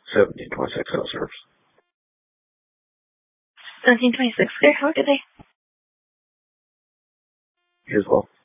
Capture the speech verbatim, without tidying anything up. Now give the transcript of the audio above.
seventeen twenty-six house serves. seventeen twenty-six. Okay, have a good day. You as well.